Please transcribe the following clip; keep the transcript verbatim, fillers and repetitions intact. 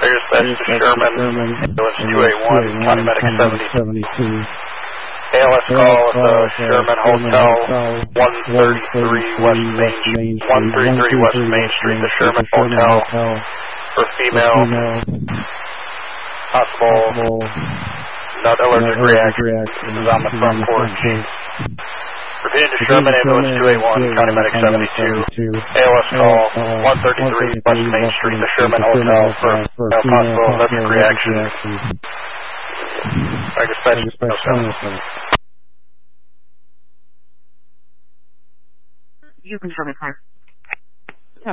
dispatch to Sherman, ambulance two eight one, County Medic seventy-two. A L S call at the Sherman Hotel, one thirty-three West Main, one thirty-three West Main Street, the Sherman Hotel, for female, possible, not allergic reaction. This is on the front porch. Repeating to Sherman, ambulance two eight one, County Medic seventy-two. A L S call, one thirty-three West Main Street, the Sherman Hotel, for a possible allergic reaction. I dispatch. You confirm it, sir.